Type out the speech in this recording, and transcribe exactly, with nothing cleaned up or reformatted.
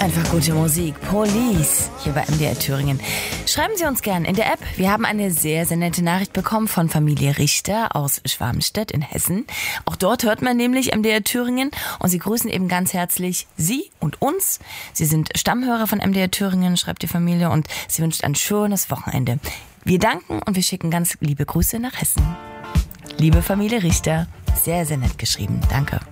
Einfach gute Musik. Police hier bei M D R Thüringen. Schreiben Sie uns gern in der App. Wir haben eine sehr, sehr nette Nachricht bekommen von Familie Richter aus Schwarmstedt in Hessen. Auch dort hört man nämlich M D R Thüringen und sie grüßen eben ganz herzlich Sie und uns. Sie sind Stammhörer von M D R Thüringen, schreibt die Familie, und sie wünscht ein schönes Wochenende. Wir danken und wir schicken ganz liebe Grüße nach Hessen. Liebe Familie Richter, sehr, sehr nett geschrieben. Danke.